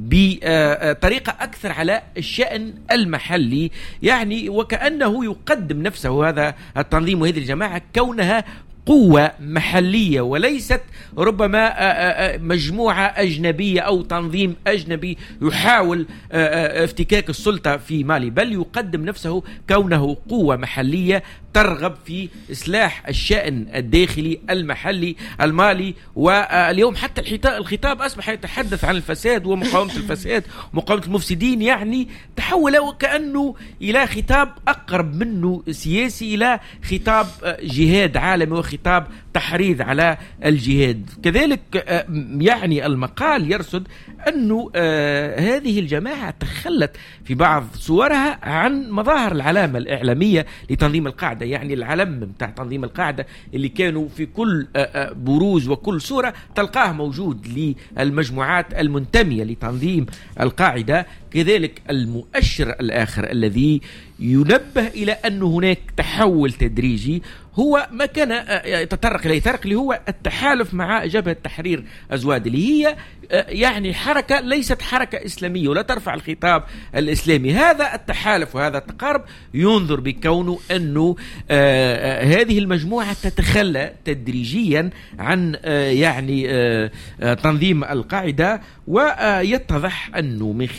بطريقة أكثر على الشأن المحلي، يعني وكأنه يقدم نفسه هذا التنظيم وهذه الجماعة كونها قوة محلية وليست ربما مجموعة أجنبية أو تنظيم أجنبي يحاول افتكاك السلطة في مالي، بل يقدم نفسه كونه قوة محلية ترغب في إصلاح الشأن الداخلي المحلي المالي. واليوم حتى الخطاب أصبح يتحدث عن الفساد ومقاومة الفساد ومقاومة المفسدين، يعني تحول وكأنه إلى خطاب أقرب منه سياسي إلى خطاب جهاد عالمي وخطاب تحريض على الجهاد. كذلك يعني المقال يرصد أنه هذه الجماعة تخلت في بعض صورها عن مظاهر العلامة الإعلامية لتنظيم القاعدة، يعني العلم بتاع تنظيم القاعدة اللي كانوا في كل بروز وكل صورة تلقاه موجود للمجموعات المنتمية لتنظيم القاعدة. كذلك المؤشر الآخر الذي ينبه إلى أن هناك تحول تدريجي هو ما كان يتطرق إليه طارق، اللي هو التحالف مع جبهة تحرير أزواد، اللي هي يعني حركة ليست حركة إسلامية ولا ترفع الخطاب الإسلامي. هذا التحالف وهذا التقارب ينظر بكونه أنه هذه المجموعة تتخلى تدريجيا عن يعني تنظيم القاعدة. ويتضح أنه من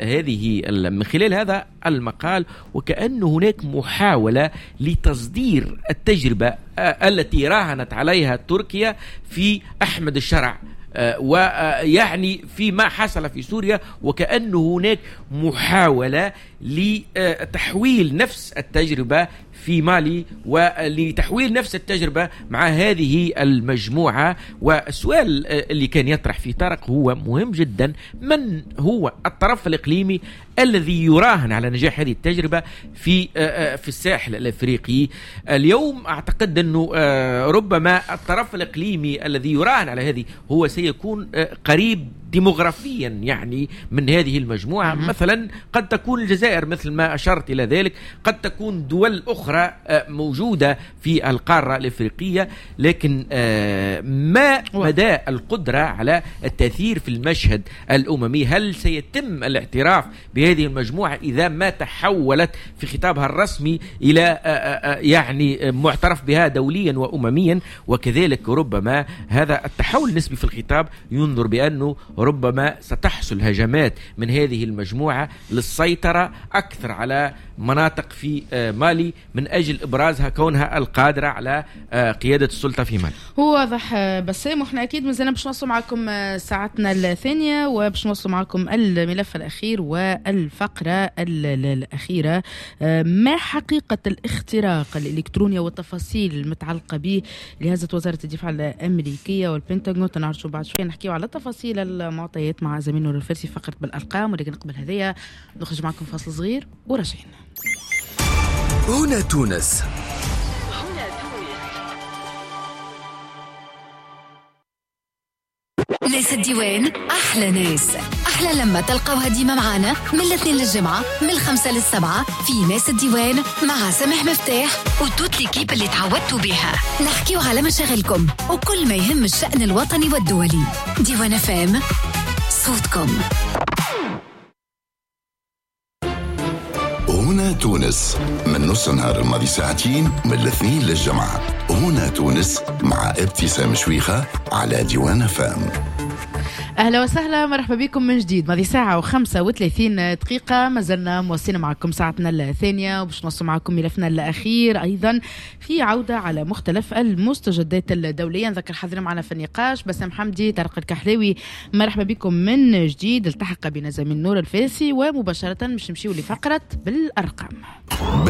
خلال هذا المقال وكأن هناك محاولة لتصدير التجربة التي راهنت عليها تركيا في أحمد الشرع ويعني فيما حصل في سوريا، وكأن هناك محاولة لتحويل نفس التجربة في مالي ولتحويل نفس التجربة مع هذه المجموعة. والسؤال اللي كان يطرح في طارق هو مهم جدا: من هو الطرف الإقليمي الذي يراهن على نجاح هذه التجربة في الساحل الأفريقي؟ اليوم أعتقد أنه ربما الطرف الإقليمي الذي يراهن على هذه هو سيكون قريب ديموغرافيا يعني من هذه المجموعة. مثلا قد تكون الجزائر مثل ما أشرت إلى ذلك، قد تكون دول أخرى موجودة في القارة الإفريقية، لكن ما مدى القدرة على التأثير في المشهد الأممي؟ هل سيتم الاعتراف بهذه المجموعة إذا ما تحولت في خطابها الرسمي إلى يعني معترف بها دوليا وأمميا؟ وكذلك ربما هذا التحول النسبي في الخطاب ينظر بأنه ربما ستحصل هجمات من هذه المجموعة للسيطرة أكثر على مناطق في مالي من أجل إبرازها كونها القادرة على قيادة السلطة في مالي. هو واضح بسام، وإحنا أكيد مازلنا باش نوصل معكم ساعتنا الثانية وباش نوصل معكم الملف الأخير والفقرة الأخيرة. ما حقيقة الاختراق الإلكتروني والتفاصيل المتعلقة به لهذا وزارة الدفاع الأمريكية والبنتاغون؟ تنعرفوا بعد شوية نحكيو على تفاصيل المعطيات مع زميل نور الفارسي فقرة بالأرقام، ولكن قبل هذه نخرج معكم فاصل صغير وراجعين. هنا تونس. ناس الديوان أحلى ناس، أحلى لما تلقوها ديما معانا من الاثنين للجمعة من 5 ل7 في ناس الديوان مع سامح مفتاح وتوت ليكيب اللي تعودتوا بها. نحكيو على مشاغلكم وكل ما يهم الشأن الوطني والدولي. ديوان فام، صوتكم. هنا تونس من نص النهار الماضي ساعتين من الاثنين للجمعة. هنا تونس مع ابتسام شويخة على ديوان فام. أهلا وسهلا، مرحبا بكم من جديد. ماضي ساعة و35 دقيقة، ما زلنا موصلين معكم ساعتنا الثانية وباش نوصل معكم ملفنا الأخير أيضا في عودة على مختلف المستجدات الدولية. نذكر حاضرين معنا في النقاش بسام حمدي، طارق الكحلاوي. مرحبا بكم من جديد. التحق بنا زميل نور الفارسي ومباشرة مش نمشيو لفقرة بالأرقام.